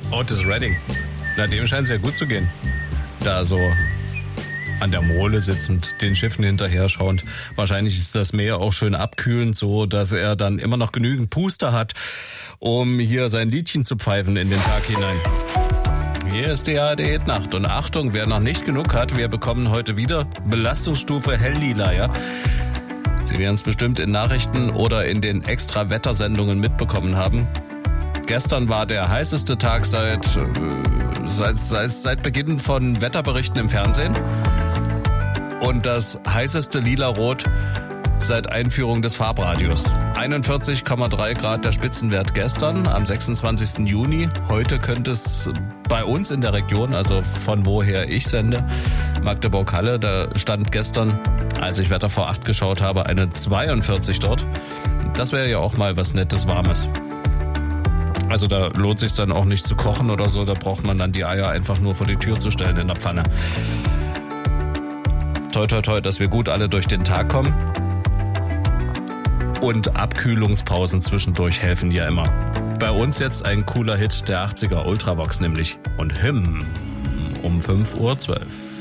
Otis Redding. Na, dem scheint es ja gut zu gehen. Da so an der Mole sitzend, den Schiffen hinterher schauend. Wahrscheinlich ist das Meer auch schön abkühlend, so dass er dann immer noch genügend Puste hat, um hier sein Liedchen zu pfeifen in den Tag hinein. Hier ist die ARD-Nacht. Und Achtung, wer noch nicht genug hat, wir bekommen heute wieder Belastungsstufe Helllila, ja? Sie werden es bestimmt in Nachrichten oder in den Extra-Wettersendungen mitbekommen haben. Gestern war der heißeste Tag seit Beginn von Wetterberichten im Fernsehen. Und das heißeste Lila-Rot seit Einführung des Farbradios. 41,3 Grad der Spitzenwert gestern am 26. Juni. Heute könnte es bei uns in der Region, also von woher ich sende, Magdeburg-Halle, da stand gestern, als ich Wetter vor 8 geschaut habe, eine 42 dort. Das wäre ja auch mal was Nettes, Warmes. Also da lohnt es sich dann auch nicht zu kochen oder so, da braucht man dann die Eier einfach nur vor die Tür zu stellen in der Pfanne. Toi, toi, toi, dass wir gut alle durch den Tag kommen. Und Abkühlungspausen zwischendurch helfen ja immer. Bei uns jetzt ein cooler Hit der 80er, Ultravox nämlich. Und um 5:12 Uhr.